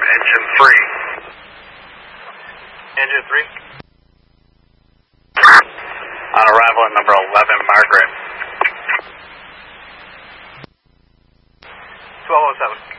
engine 3. Engine 3. On arrival at number 11, Margaret. 1207.